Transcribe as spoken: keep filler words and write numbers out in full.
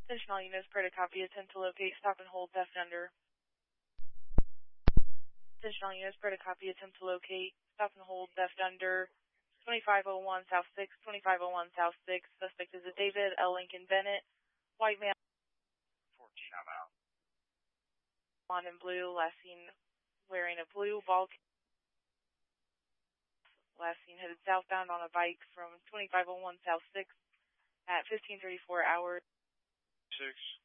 Attention all units, per to copy, attempt to locate, stop and hold, theft under. Attention all units, per to copy, attempt to locate, stop and hold, theft under twenty-five oh one South sixth, twenty-five oh one South sixth. Suspect is a David L. Lincoln Bennett, white male. fourteen, I'm out. Blonde and blue, last seen wearing a blue ball. Last seen headed southbound on a bike from twenty-five oh one South sixth at fifteen thirty-four hours. Six.